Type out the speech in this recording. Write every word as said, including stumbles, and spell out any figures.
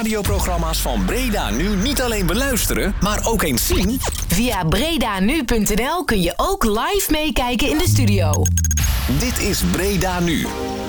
radioprogramma's van Breda Nu niet alleen beluisteren, maar ook eens zien? Via bredanu punt n l kun je ook live meekijken in de studio. Dit is Breda Nu.